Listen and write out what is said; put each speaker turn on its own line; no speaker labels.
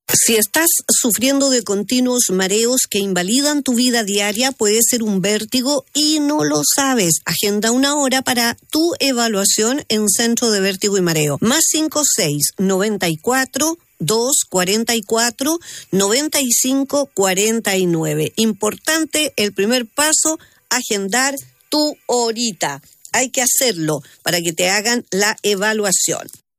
Si estás sufriendo de continuos mareos que invalidan tu vida diaria, puede ser un vértigo y no lo sabes. Agenda una hora para tu evaluación en Centro de Vértigo y Mareo. +56 94 244 95 49. Importante, el primer paso, agendar tu horita. Hay que hacerlo para que te hagan la evaluación.